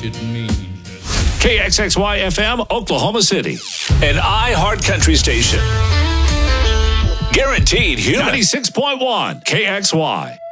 didn't mean. KXXY FM, Oklahoma City. An iHeart Country station. Guaranteed human. 96.1 KXY.